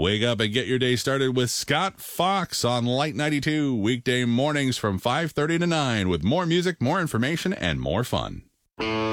Wake up and get your day started with Scott Fox on Light 92, weekday mornings from 5:30 to 9 with more music, more information, and more fun.